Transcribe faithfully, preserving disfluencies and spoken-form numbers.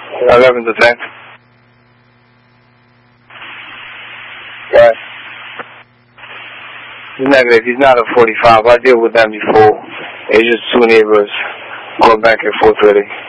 eleven to ten. Right. Negative, he's not a forty-five. I dealt with them before. It's just two neighbors going back and forth with it.